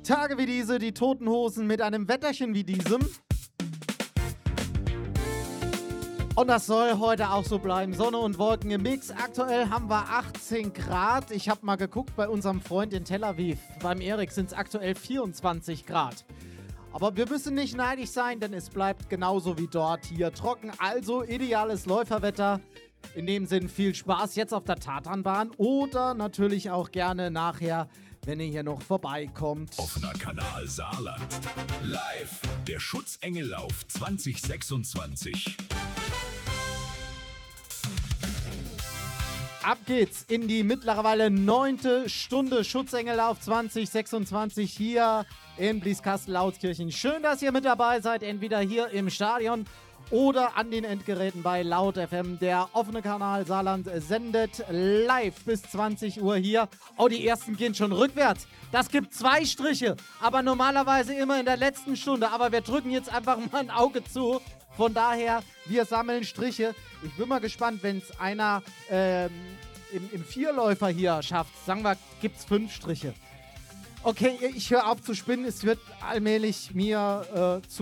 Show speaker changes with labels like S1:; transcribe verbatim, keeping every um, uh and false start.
S1: Tage wie diese, die Toten Hosen mit einem Wetterchen wie diesem. Und das soll heute auch so bleiben. Sonne und Wolken im Mix. Aktuell haben wir achtzehn Grad. Ich habe mal geguckt bei unserem Freund in Tel Aviv. Beim Erik sind es aktuell vierundzwanzig Grad. Aber wir müssen nicht neidisch sein, denn es bleibt genauso wie dort hier trocken. Also ideales Läuferwetter. In dem Sinn viel Spaß jetzt auf der Tatanbahn oder natürlich auch gerne nachher, wenn ihr hier noch vorbeikommt.
S2: Offener Kanal Saarland. Live. Der Schutzengellauf zwanzig sechsundzwanzig.
S1: Ab geht's in die mittlerweile neunte Stunde Schutzengellauf zwanzig sechsundzwanzig hier in Blieskastel-Lautkirchen. Schön, dass ihr mit dabei seid, entweder hier im Stadion oder an den Endgeräten bei Laut F M. Der offene Kanal Saarland sendet live bis zwanzig Uhr hier. Oh, die ersten gehen schon rückwärts. Das gibt zwei Striche, aber normalerweise immer in der letzten Stunde. Aber wir drücken jetzt einfach mal ein Auge zu. Von daher, wir sammeln Striche. Ich bin mal gespannt, wenn es einer ähm, im, im Vierläufer hier schafft. Sagen wir, gibt es fünf Striche. Okay, ich höre auf zu spinnen. Es wird allmählich mir äh, zu